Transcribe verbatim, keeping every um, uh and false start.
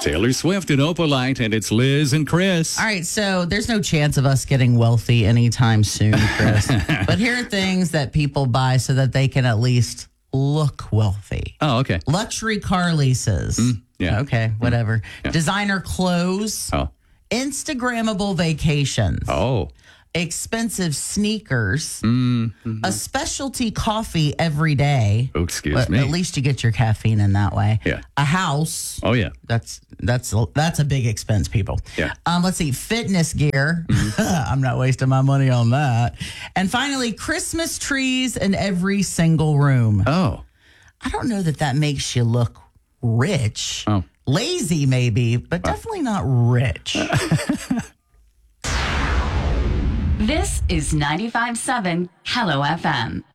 Taylor Swift and Opalite, and it's Liz and Chris. All right, so there's no chance of us getting wealthy anytime soon, Chris. But here are things that people buy so that they can at least look wealthy. Oh, okay. Luxury car leases. Mm, yeah. Okay, whatever. Yeah. Designer clothes. Oh. Instagrammable vacations. Oh. Expensive sneakers. Mm-hmm. A specialty coffee every day. Oh, excuse But me. At least you get your caffeine in that way. Yeah. A house. Oh, yeah. That's that's that's a big expense, people. Yeah. Um, let's see, fitness gear. Mm-hmm. I'm not wasting my money on that. And finally, Christmas trees in every single room. Oh. I don't know that that makes you look rich. Oh. Lazy, maybe, but definitely not rich. This is ninety-five point seven Hello F M.